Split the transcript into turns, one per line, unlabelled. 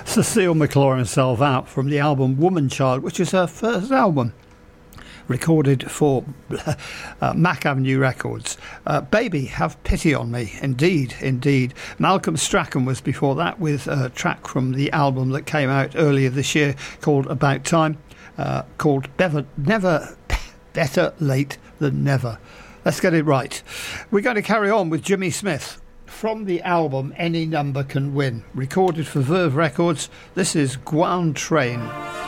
Cecile McLaurin Self Out from the album Woman Child, which is her first album, recorded for Mac Avenue Records. Baby, Have Pity on Me. Indeed, indeed. Malcolm Strachan was before that with a track from the album that came out earlier this year called About Time, called Never Better Late Than Never. Let's get it right. We're going to carry on with Jimmy Smith from the album Any Number Can Win, recorded for Verve Records. This is Guan Train.